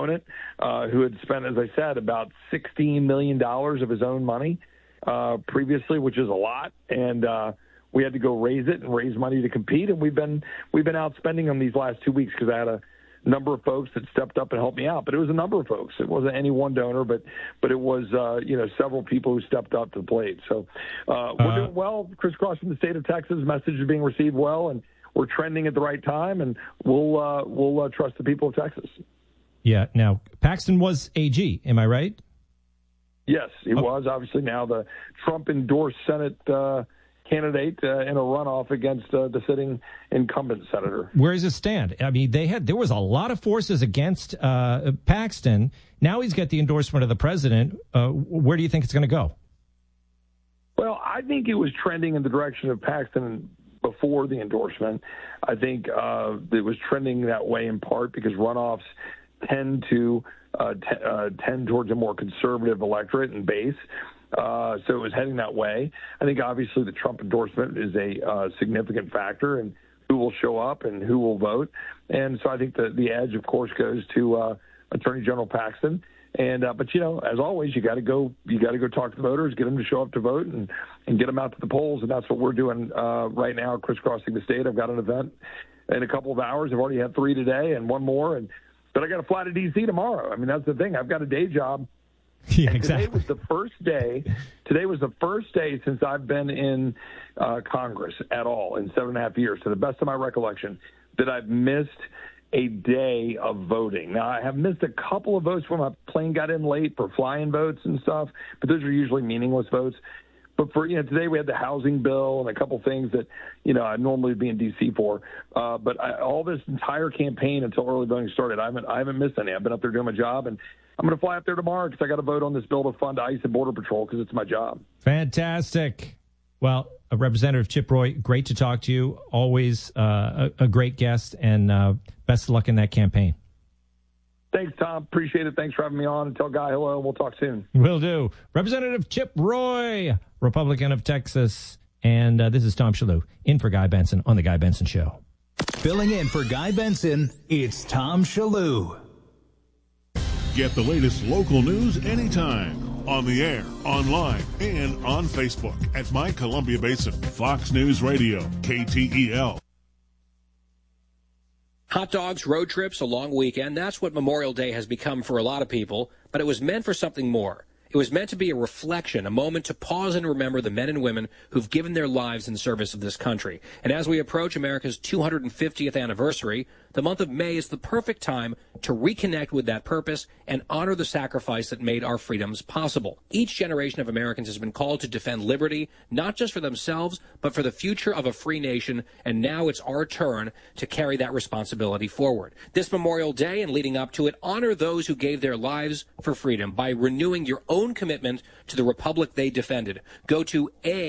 opponent who had spent, as I said, about $16 million of his own money previously, which is a lot. And we had to go raise it and raise money to compete. And we've been outspending them these last 2 weeks because I had a number of folks that stepped up and helped me out. But it was a number of folks. It wasn't any one donor, but it was several people who stepped up to the plate. So we're doing well, crisscrossing the state of Texas. Message is being received well, and we're trending at the right time, and we'll trust the people of Texas. Yeah. Now, Paxton was AG, am I right? Yes, he was. Obviously, now the Trump-endorsed Senate candidate in a runoff against the sitting incumbent senator. Where does it stand? I mean, there was a lot of forces against Paxton. Now he's got the endorsement of the president. Where do you think it's going to go? Well, I think it was trending in the direction of Paxton before the endorsement. I think it was trending that way in part because runoffs tend towards a more conservative electorate and base. So it was heading that way. I think obviously the Trump endorsement is a significant factor in who will show up and who will vote. And so I think the edge, of course, goes to Attorney General Paxton. And but as always, you got to go talk to the voters, get them to show up to vote, and get them out to the polls. And that's what we're doing right now, crisscrossing the state. I've got an event in a couple of hours. I've already had 3 today and one more, but I got to fly to D.C. tomorrow. I mean, that's the thing. I've got a day job. Yeah, exactly. Today was the first day since I've been in Congress at all in 7.5 years, to the best of my recollection, that I've missed a day of voting. Now, I have missed a couple of votes when my plane got in late for fly-in votes and stuff, but those are usually meaningless votes. But for today we had the housing bill and a couple things that I'd normally be in D.C. for. But all this entire campaign until early voting started, I haven't missed any. I've been up there doing my job, and I'm going to fly up there tomorrow because I got to vote on this bill to fund ICE and Border Patrol because it's my job. Fantastic. Well, Representative Chip Roy, great to talk to you. Always a great guest, and best of luck in that campaign. Thanks, Tom. Appreciate it. Thanks for having me on. And tell Guy hello, and we'll talk soon. Will do. Representative Chip Roy, Republican of Texas. And this is Tom Shalhoub, in for Guy Benson on The Guy Benson Show. Filling in for Guy Benson, it's Tom Shalhoub. Get the latest local news anytime, on the air, online, and on Facebook at My Columbia Basin, Fox News Radio, KTEL. Hot dogs, road trips, a long weekend, that's what Memorial Day has become for a lot of people, but it was meant for something more. It was meant to be a reflection, a moment to pause and remember the men and women who've given their lives in service of this country. And as we approach America's 250th anniversary, the month of May is the perfect time to reconnect with that purpose and honor the sacrifice that made our freedoms possible. Each generation of Americans has been called to defend liberty, not just for themselves, but for the future of a free nation, and now it's our turn to carry that responsibility forward. This Memorial Day and leading up to it, honor those who gave their lives for freedom by renewing your own commitment to the republic they defended. Go to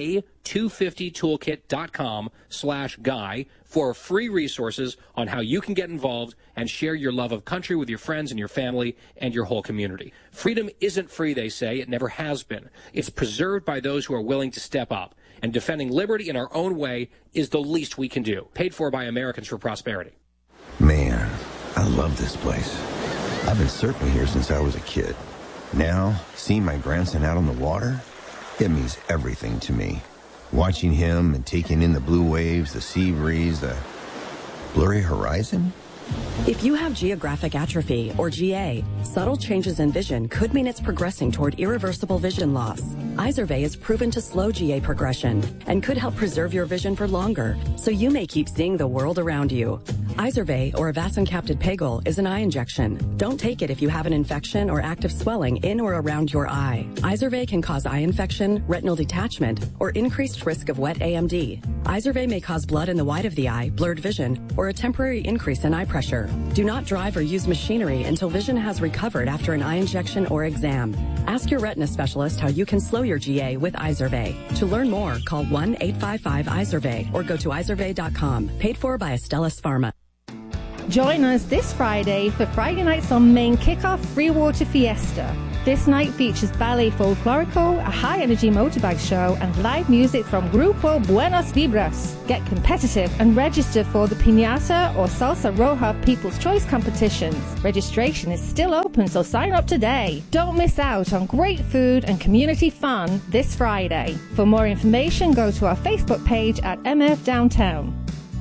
a250toolkit.com/guy for free resources on how you can get involved and share your love of country with your friends and your family and your whole community. Freedom isn't free, they say. It never has been. It's preserved by those who are willing to step up. And defending liberty in our own way is the least we can do. Paid for by Americans for Prosperity. Man, I love this place. I've been surfing here since I was a kid. Now, seeing my grandson out on the water, it means everything to me. Watching him and taking in the blue waves, the sea breeze, the blurry horizon. If you have geographic atrophy, or GA, subtle changes in vision could mean it's progressing toward irreversible vision loss. Izervay is proven to slow GA progression and could help preserve your vision for longer, so you may keep seeing the world around you. Izervay, or avacincaptad pegol, is an eye injection. Don't take it if you have an infection or active swelling in or around your eye. Izervay can cause eye infection, retinal detachment, or increased risk of wet AMD. Izervay may cause blood in the white of the eye, blurred vision, or a temporary increase in eye pressure. Do not drive or use machinery until vision has recovered after an eye injection or exam. Ask your retina specialist how you can slow your GA with Izervay. To learn more, call 1-855-IZERVAY or go to izervay.com. Paid for by Astellas Pharma. Join us this Friday for Friday Nights on Main Kickoff Free Water Fiesta. This night features Ballet Folklorico, a high-energy motorbike show, and live music from Grupo Buenos Vibras. Get competitive and register for the Piñata or Salsa Roja People's Choice competitions. Registration is still open, so sign up today. Don't miss out on great food and community fun this Friday. For more information, go to our Facebook page at MF Downtown.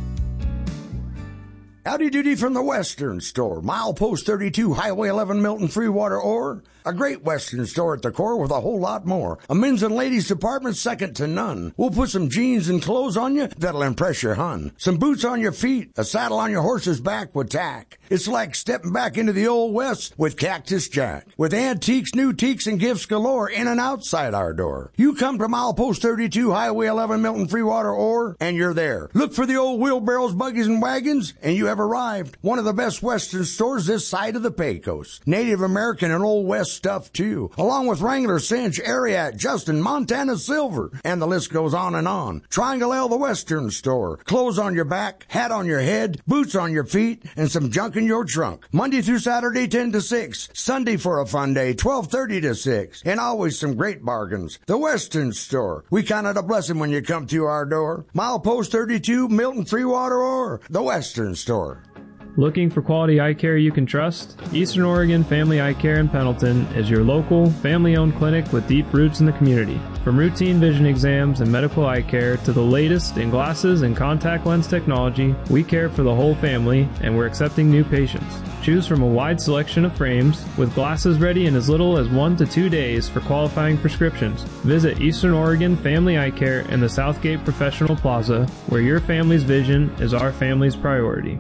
Howdy doody from the Western Store. Milepost 32, Highway 11, Milton, Freewater, Ore. A great Western store at the core with a whole lot more. A men's and ladies department second to none. We'll put some jeans and clothes on you that'll impress your hun. Some boots on your feet, a saddle on your horse's back with tack. It's like stepping back into the Old West with Cactus Jack. With antiques, new teaks, and gifts galore in and outside our door. You come to Milepost 32, Highway 11, Milton, Freewater, Ore, and you're there. Look for the old wheelbarrows, buggies, and wagons, and you have arrived. One of the best Western stores this side of the Pecos. Native American and Old West stuff, too. Along with Wrangler, Cinch, Ariat, Justin, Montana Silver, and the list goes on and on. Triangle L, the Western Store. Clothes on your back, hat on your head, boots on your feet, and some junk in your trunk. Monday through Saturday, 10 to 6. Sunday for a fun day, 12:30 to 6. And always some great bargains. The Western Store. We count it a blessing when you come to our door. Milepost 32, Milton, Freewater, or the Western Store. Looking for quality eye care you can trust? Eastern Oregon Family Eye Care in Pendleton is your local, family-owned clinic with deep roots in the community. From routine vision exams and medical eye care to the latest in glasses and contact lens technology, we care for the whole family, and we're accepting new patients. Choose from a wide selection of frames, with glasses ready in as little as 1 to 2 days for qualifying prescriptions. Visit Eastern Oregon Family Eye Care in the Southgate Professional Plaza, where your family's vision is our family's priority.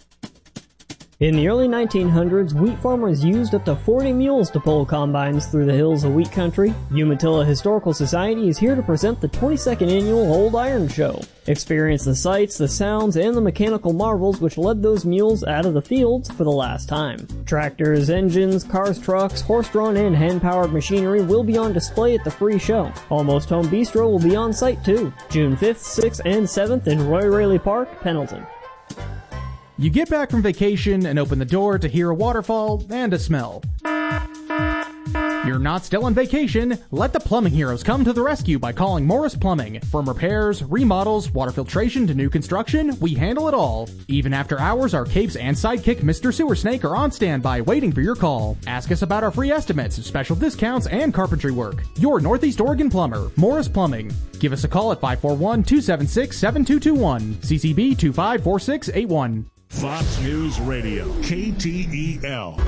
In the early 1900s, wheat farmers used up to 40 mules to pull combines through the hills of wheat country. Umatilla Historical Society is here to present the 22nd annual Old Iron Show. Experience the sights, the sounds, and the mechanical marvels which led those mules out of the fields for the last time. Tractors, engines, cars, trucks, horse-drawn and hand-powered machinery will be on display at the free show. Almost Home Bistro will be on site too. June 5th, 6th, and 7th in Roy Raley Park, Pendleton. You get back from vacation and open the door to hear a waterfall and a smell. You're not still on vacation. Let the plumbing heroes come to the rescue by calling Morris Plumbing. From repairs, remodels, water filtration to new construction, we handle it all. Even after hours, our capes and sidekick Mr. Sewer Snake are on standby waiting for your call. Ask us about our free estimates, special discounts, and carpentry work. Your Northeast Oregon plumber, Morris Plumbing. Give us a call at 541-276-7221. CCB 254681. Fox News Radio, KTEL.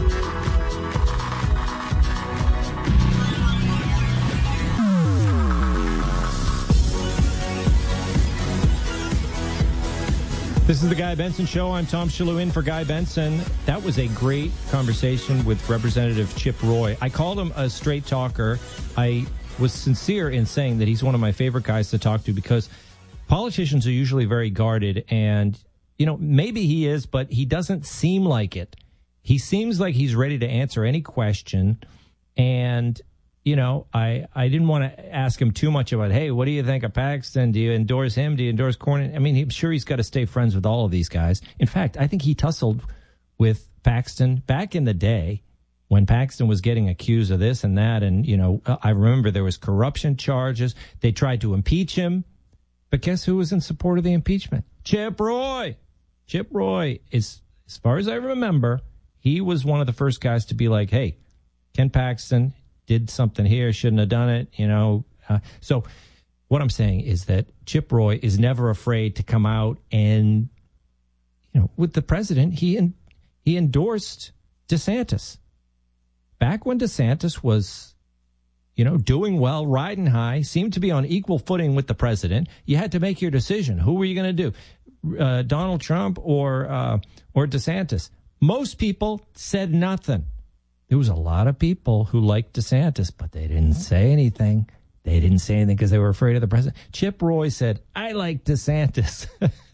This is the Guy Benson Show. I'm Tom Shalhoub in for Guy Benson. That was a great conversation with Representative Chip Roy. I called him a straight talker. I was sincere in saying that he's one of my favorite guys to talk to because politicians are usually very guarded and you know, maybe he is, but he doesn't seem like it. He seems like he's ready to answer any question. And, you know, I didn't want to ask him too much about, hey, what do you think of Paxton? Do you endorse him? Do you endorse Cornyn? I mean, I'm sure he's got to stay friends with all of these guys. In fact, I think he tussled with Paxton back in the day when Paxton was getting accused of this and that. And, you know, I remember there was corruption charges. They tried to impeach him. But guess who was in support of the impeachment? Chip Roy. Chip Roy is, as far as I remember, he was one of the first guys to be like, hey, Ken Paxton did something here, shouldn't have done it, you know. So what I'm saying is that Chip Roy is never afraid to come out and, you know, with the president, he endorsed DeSantis. Back when DeSantis was, you know, doing well, riding high, seemed to be on equal footing with the president, you had to make your decision. Who were you going to do? Donald Trump or DeSantis? Most people said nothing. There was a lot of people who liked DeSantis, but they didn't say anything. They didn't say anything because they were afraid of the president. Chip Roy said, I like DeSantis.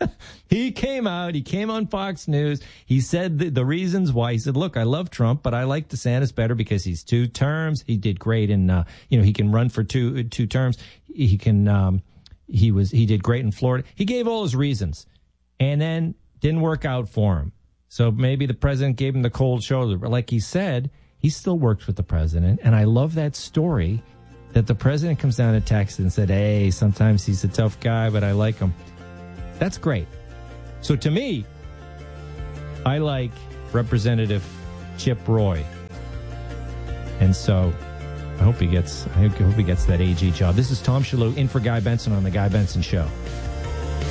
He came out. He came on Fox News. He said the reasons why. He said, look, I love Trump, but I like DeSantis better because he's 2 terms. He did great in, you know, he can run for two terms. He can, he did great in Florida. He gave all his reasons and then didn't work out for him. So maybe the president gave him the cold shoulder. But like he said, he still worked with the president. And I love that story that the president comes down to Texas and said, hey, sometimes he's a tough guy, but I like him. That's great. So to me, I like Representative Chip Roy. And so I hope he gets that AG job. This is Tom Shalhoub in for Guy Benson on The Guy Benson Show.